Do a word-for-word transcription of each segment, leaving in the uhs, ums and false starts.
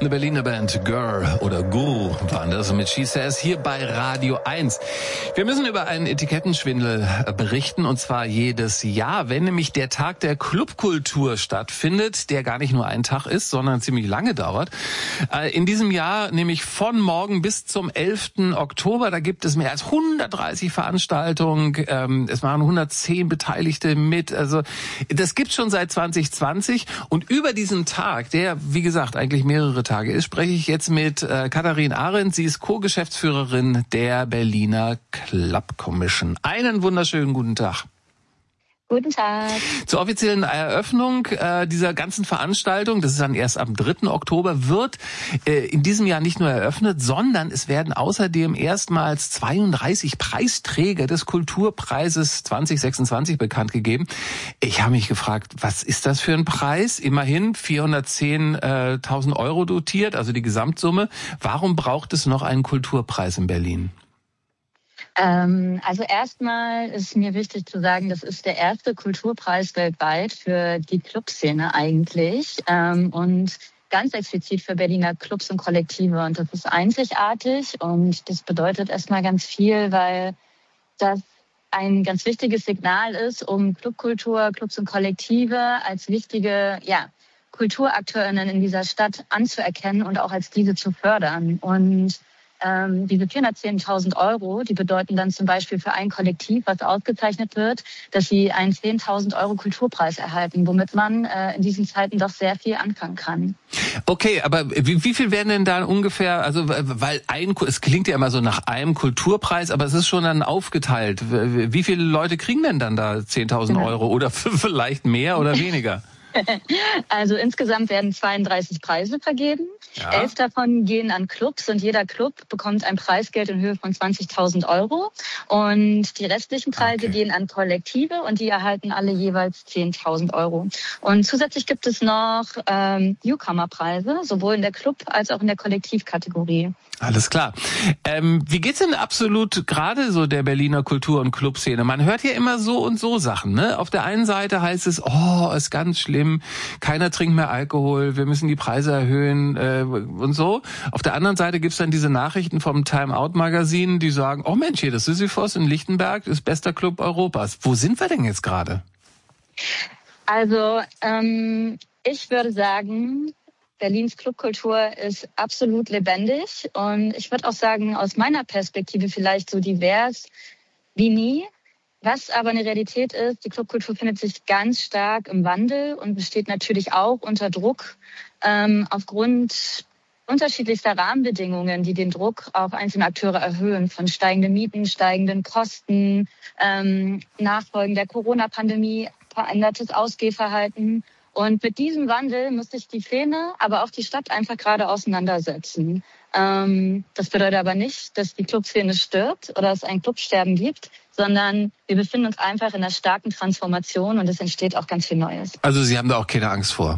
Eine Berliner Band, Girl oder Guru waren das mit She Says hier bei Radio eins. Wir müssen über einen Etikettenschwindel berichten und zwar jedes Jahr, wenn nämlich der Tag der Clubkultur stattfindet, der gar nicht nur ein Tag ist, sondern ziemlich lange dauert. In diesem Jahr nämlich von morgen bis zum elften Oktober, da gibt es mehr als hundertdreißig Veranstaltungen, es machen hundertzehn Beteiligte mit, also das gibt's schon seit zwanzig zwanzig und über diesen Tag, der wie gesagt eigentlich mehrere Tage ist, spreche ich jetzt mit äh, Katharin Arendt. Sie ist Co-Geschäftsführerin der Berliner Club Commission. Einen wunderschönen guten Tag. Guten Tag. Zur offiziellen Eröffnung äh, dieser ganzen Veranstaltung, das ist dann erst am dritten Oktober, wird äh, in diesem Jahr nicht nur eröffnet, sondern es werden außerdem erstmals zweiunddreißig Preisträger des Kulturpreises zwanzig sechsundzwanzig bekannt gegeben. Ich habe mich gefragt, was ist das für ein Preis? Immerhin vierhundertzehntausend Euro dotiert, also die Gesamtsumme. Warum braucht es noch einen Kulturpreis in Berlin? Ähm, also erstmal ist mir wichtig zu sagen, das ist der erste Kulturpreis weltweit für die Clubszene eigentlich ähm, und ganz explizit für Berliner Clubs und Kollektive. Und das ist einzigartig und das bedeutet erstmal ganz viel, weil das ein ganz wichtiges Signal ist, um Clubkultur, Clubs und Kollektive als wichtige, ja, KulturakteurInnen in dieser Stadt anzuerkennen und auch als diese zu fördern. Und Ähm, diese vierhundertzehntausend Euro, die bedeuten dann zum Beispiel für ein Kollektiv, was ausgezeichnet wird, dass sie einen zehntausend Euro Kulturpreis erhalten, womit man äh, in diesen Zeiten doch sehr viel anfangen kann. Okay, aber wie, wie viel werden denn da ungefähr, also weil ein, es klingt ja immer so nach einem Kulturpreis, aber es ist schon dann aufgeteilt. Wie viele Leute kriegen denn dann da zehntausend Euro oder vielleicht mehr oder weniger? Also insgesamt werden zweiunddreißig Preise vergeben. Ja. Elf davon gehen an Clubs und jeder Club bekommt ein Preisgeld in Höhe von zwanzigtausend Euro. Und die restlichen Preise okay. gehen an Kollektive und die erhalten alle jeweils zehntausend Euro. Und zusätzlich gibt es noch ähm, Newcomer-Preise, sowohl in der Club- als auch in der Kollektivkategorie. Alles klar. Ähm, wie geht's denn absolut gerade so der Berliner Kultur- und Clubszene? Man hört ja immer so und so Sachen, ne? Auf der einen Seite heißt es, oh, ist ganz schlimm, keiner trinkt mehr Alkohol, wir müssen die Preise erhöhen äh, und so. Auf der anderen Seite gibt's dann diese Nachrichten vom Time Out Magazin, die sagen, oh Mensch, hier das Sisyphos in Lichtenberg ist bester Club Europas. Wo sind wir denn jetzt gerade? Also ähm, ich würde sagen, Berlins Clubkultur ist absolut lebendig und ich würde auch sagen, aus meiner Perspektive vielleicht so divers wie nie. Was aber eine Realität ist, die Clubkultur findet sich ganz stark im Wandel und besteht natürlich auch unter Druck ähm, aufgrund unterschiedlichster Rahmenbedingungen, die den Druck auf einzelne Akteure erhöhen, von steigenden Mieten, steigenden Kosten, ähm, Nachfolgen der Corona-Pandemie, verändertes Ausgehverhalten. Und mit diesem Wandel muss sich die Szene, aber auch die Stadt einfach gerade auseinandersetzen. Ähm, das bedeutet aber nicht, dass die Clubszene stirbt oder es ein Clubsterben gibt, sondern wir befinden uns einfach in einer starken Transformation und es entsteht auch ganz viel Neues. Also Sie haben da auch keine Angst vor?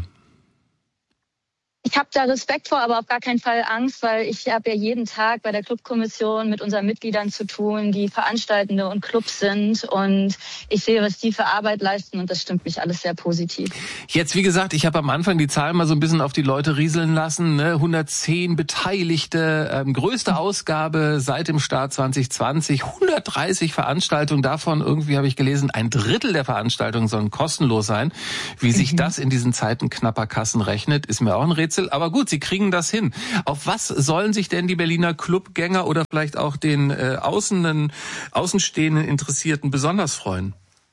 Ich habe da Respekt vor, aber auf gar keinen Fall Angst, weil ich habe ja jeden Tag bei der Clubkommission mit unseren Mitgliedern zu tun, die Veranstaltende und Clubs sind und ich sehe, was die für Arbeit leisten und das stimmt mich alles sehr positiv. Jetzt, wie gesagt, ich habe am Anfang die Zahlen mal so ein bisschen auf die Leute rieseln lassen, ne? hundertzehn Beteiligte, ähm, größte Ausgabe seit dem Start zwanzig zwanzig, hundertdreißig Veranstaltungen, davon irgendwie habe ich gelesen, ein Drittel der Veranstaltungen sollen kostenlos sein. Wie sich mhm. das in diesen Zeiten knapper Kassen rechnet, ist mir auch ein Rätsel. Aber gut, Sie kriegen das hin. Auf was sollen sich denn die Berliner Clubgänger oder vielleicht auch den äh, außenen, außenstehenden Interessierten besonders freuen?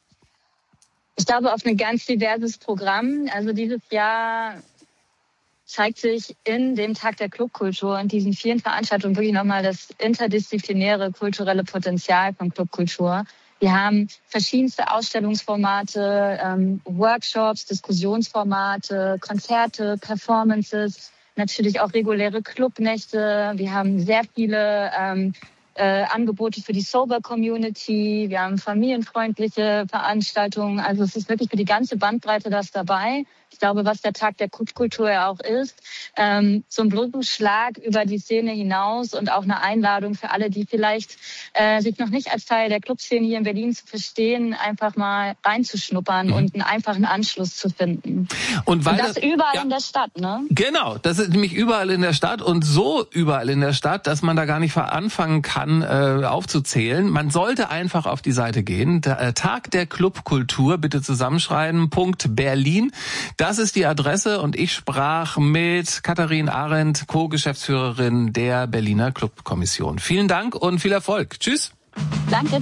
Ich glaube auf ein ganz diverses Programm. Also dieses Jahr zeigt sich in dem Tag der Clubkultur und diesen vielen Veranstaltungen wirklich nochmal das interdisziplinäre kulturelle Potenzial von Clubkultur. Wir haben verschiedenste Ausstellungsformate, ähm, Workshops, Diskussionsformate, Konzerte, Performances, natürlich auch reguläre Clubnächte. Wir haben sehr viele ähm, äh, Angebote für die Sober-Community, wir haben familienfreundliche Veranstaltungen. Also es ist wirklich für die ganze Bandbreite das dabei. Ich glaube, was der Tag der Clubkultur ja auch ist, ähm, so ein Brückenschlag über die Szene hinaus und auch eine Einladung für alle, die vielleicht äh, sich noch nicht als Teil der Clubszene hier in Berlin zu verstehen, einfach mal reinzuschnuppern mhm. und einen einfachen Anschluss zu finden. Und, weil und das, das überall ja, in der Stadt, ne? Genau, das ist nämlich überall in der Stadt und so überall in der Stadt, dass man da gar nicht anfangen kann, äh, aufzuzählen. Man sollte einfach auf die Seite gehen. Der, äh, Tag der Clubkultur, bitte zusammenschreiben, Punkt Berlin. Das ist die Adresse und ich sprach mit Katharin Arendt, Co-Geschäftsführerin der Berliner Clubkommission. Vielen Dank und viel Erfolg. Tschüss. Danke.